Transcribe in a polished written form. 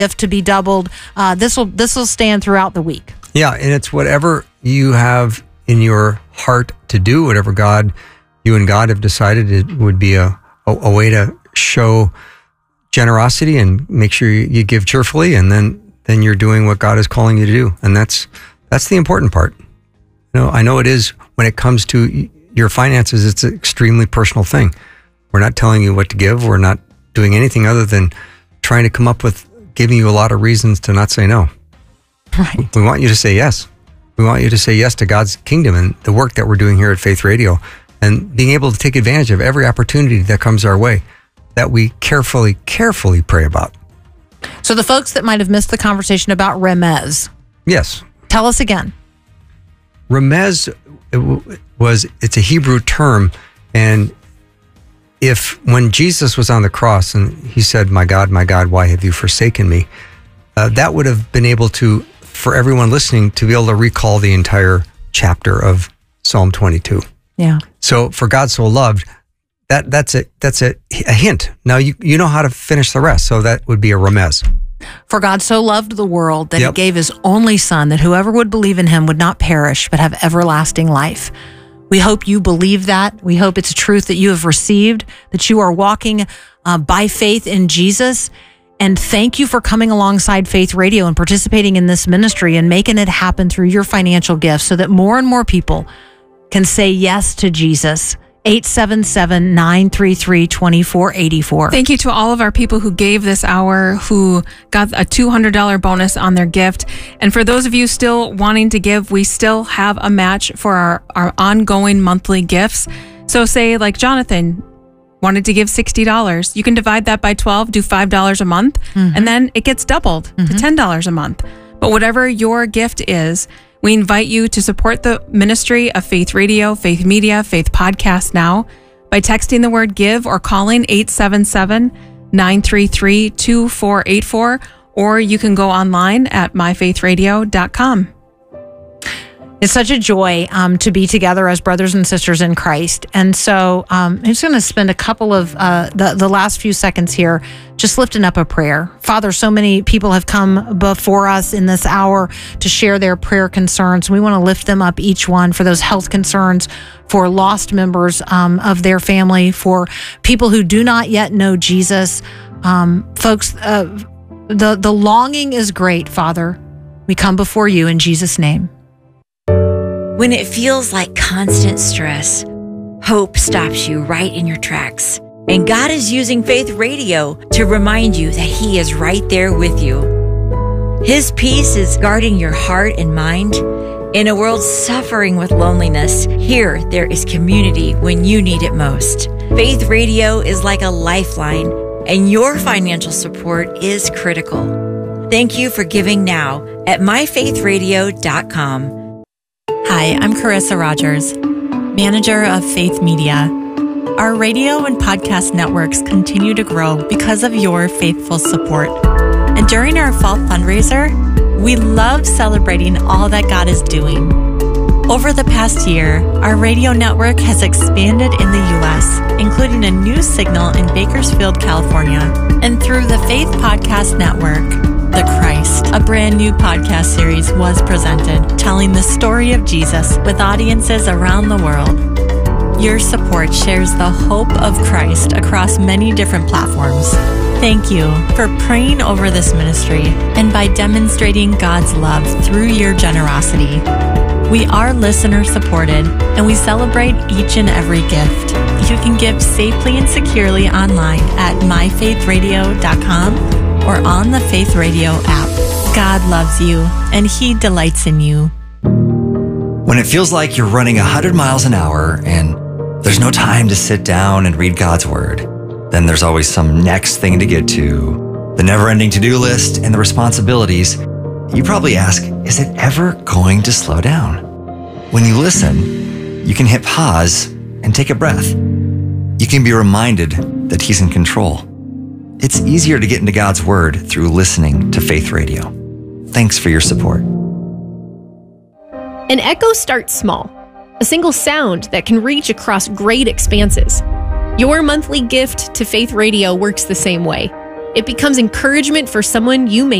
if to be doubled. This will stand throughout the week. Yeah, and it's whatever you have in your heart to do, whatever you and God have decided it would be a way to show generosity and make sure you give cheerfully, and then you're doing what God is calling you to do. And that's the important part. I know it is when it comes to your finances, it's an extremely personal thing. We're not telling you what to give. We're not doing anything other than trying to come up with giving you a lot of reasons to not say no. Right. We want you to say yes. We want you to say yes to God's kingdom and the work that we're doing here at Faith Radio, and being able to take advantage of every opportunity that comes our way that we carefully pray about. So the folks that might have missed the conversation about Remez. Yes. Tell us again. Remez it's a Hebrew term, and when Jesus was on the cross and he said, my God, why have you forsaken me? That would have been able to, for everyone listening, to be able to recall the entire chapter of Psalm 22. Yeah. So for God so loved, that's a hint. Now you know how to finish the rest. So that would be a remez. For God so loved the world that he gave his only son, that whoever would believe in him would not perish, but have everlasting life. We hope you believe that. We hope it's a truth that you have received, that you are walking by faith in Jesus. And thank you for coming alongside Faith Radio and participating in this ministry and making it happen through your financial gifts so that more and more people can say yes to Jesus. 877-933-2484. Thank you to all of our people who gave this hour, who got a $200 bonus on their gift. And for those of you still wanting to give, we still have a match for our ongoing monthly gifts. So say like Jonathan wanted to give $60. You can divide that by 12, do $5 a month, and then it gets doubled to $10 a month. But whatever your gift is, we invite you to support the ministry of Faith Radio, Faith Media, Faith Podcast now by texting the word give or calling 877-933-2484, or you can go online at myfaithradio.com. It's such a joy to be together as brothers and sisters in Christ. And so I'm just going to spend a couple of the last few seconds here just lifting up a prayer. Father, so many people have come before us in this hour to share their prayer concerns. We want to lift them up, each one, for those health concerns, for lost members of their family, for people who do not yet know Jesus. Folks, the longing is great, Father. We come before you in Jesus' name. When it feels like constant stress, hope stops you right in your tracks. And God is using Faith Radio to remind you that He is right there with you. His peace is guarding your heart and mind. In a world suffering with loneliness, here there is community when you need it most. Faith Radio is like a lifeline, and your financial support is critical. Thank you for giving now at myfaithradio.com. Hi, I'm Carissa Rogers, manager of Faith Media. Our radio and podcast networks continue to grow because of your faithful support. And during our fall fundraiser, we love celebrating all that God is doing. Over the past year, our radio network has expanded in the U.S., including a new signal in Bakersfield, California. And through the Faith Podcast Network, The Christ, a brand new podcast series, was presented, telling the story of Jesus with audiences around the world. Your support shares the hope of Christ across many different platforms. Thank you for praying over this ministry and by demonstrating God's love through your generosity. We are listener supported, and we celebrate each and every gift. You can give safely and securely online at myfaithradio.com or on the Faith Radio app. God loves you, and He delights in you. When it feels like you're running 100 miles an hour and there's no time to sit down and read God's Word, then there's always some next thing to get to, the never-ending to-do list and the responsibilities. You probably ask, is it ever going to slow down? When you listen, you can hit pause and take a breath. You can be reminded that He's in control. It's easier to get into God's Word through listening to Faith Radio. Thanks for your support. An echo starts small, a single sound that can reach across great expanses. Your monthly gift to Faith Radio works the same way. It becomes encouragement for someone you may